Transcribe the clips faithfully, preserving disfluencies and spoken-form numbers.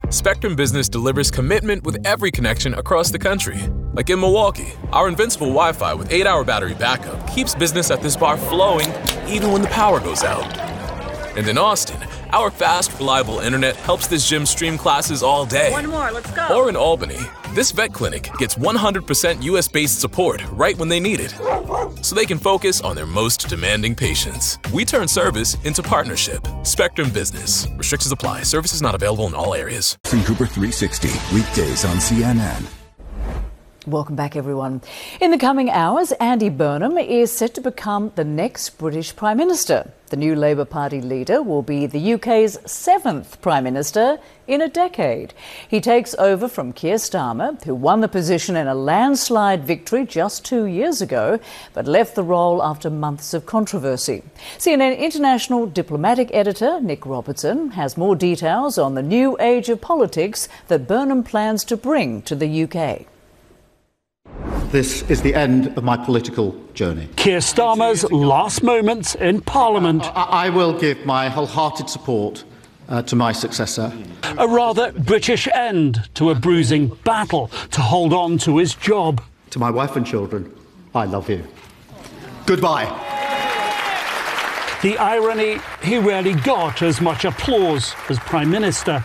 Spectrum Business delivers commitment with every connection across the country. Like in Milwaukee, our invincible Wi-Fi with eight hour battery backup keeps business at this bar flowing even when the power goes out. And in Austin, our fast, reliable internet helps this gym stream classes all day. One more, let's go. Or in Albany, this vet clinic gets one hundred percent U S-based support right when they need it, so they can focus on their most demanding patients. We turn service into partnership. Spectrum Business. Restrictions apply. Services not available in all areas. Cooper three sixty, weekdays on C N N. Welcome back, everyone. In the coming hours, Andy Burnham is set to become the next British Prime Minister. The new Labour Party leader will be the U K's seventh Prime Minister in a decade. He takes over from Keir Starmer, who won the position in a landslide victory just two years ago, but left the role after months of controversy. C N N international diplomatic editor Nick Robertson has more details on the new age of politics that Burnham plans to bring to the U K. This is the end of my political journey. Keir Starmer's last moments in Parliament. I, I will give my wholehearted support uh, to my successor. A rather British end to a bruising battle to hold on to his job. To my wife and children, I love you. Goodbye. The irony, he rarely got as much applause as Prime Minister.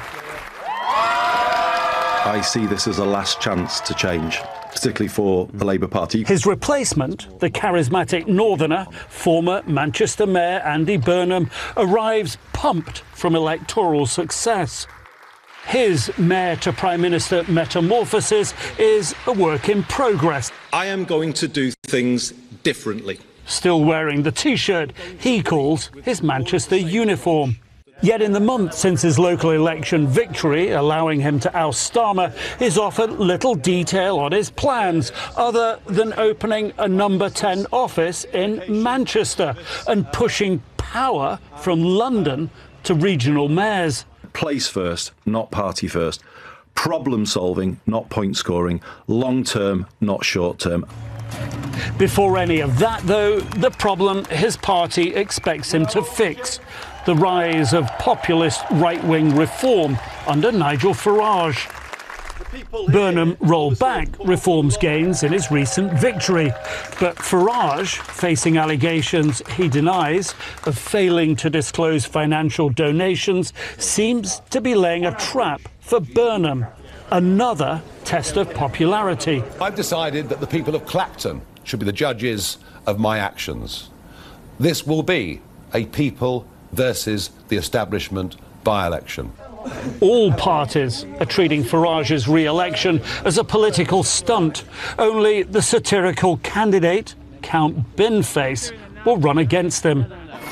I see this as a last chance to change, particularly for the Labour Party. His replacement, the charismatic northerner, former Manchester Mayor Andy Burnham, arrives pumped from electoral success. His Mayor to Prime Minister metamorphosis is a work in progress. I am going to do things differently. Still wearing the T-shirt he calls his Manchester uniform. Yet in the month since his local election victory, allowing him to oust Starmer, he's offered little detail on his plans, other than opening a number ten office in Manchester and pushing power from London to regional mayors. Place first, not party first. Problem solving, not point scoring. Long term, not short term. Before any of that, though, the problem his party expects him to fix: the rise of populist right-wing reform under Nigel Farage. Burnham rolled back reforms gains in his recent victory, but Farage, facing allegations he denies of failing to disclose financial donations, seems to be laying a trap for Burnham. Another test of popularity. I've decided that the people of Clacton should be the judges of my actions. This will be a people versus the establishment by-election. All parties are treating Farage's re-election as a political stunt. Only the satirical candidate, Count Binface, will run against him.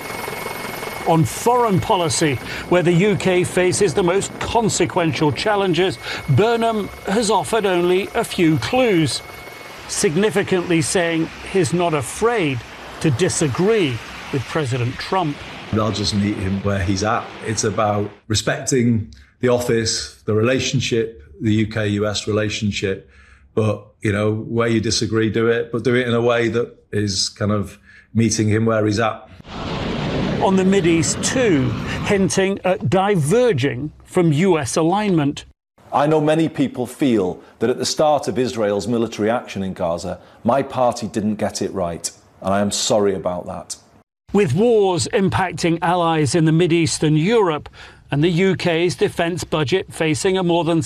On foreign policy, where the U K faces the most consequential challenges, Burnham has offered only a few clues, significantly saying he's not afraid to disagree with President Trump. I'll just meet him where he's at. It's about respecting the office, the relationship, the U K U S relationship. But, you know, where you disagree, do it, but do it in a way that is kind of meeting him where he's at. On the Mideast too, hinting at diverging from U S alignment. I know many people feel that at the start of Israel's military action in Gaza, my party didn't get it right, and I am sorry about that. With wars impacting allies in the Mideast and Europe, and the U K's defence budget facing a more than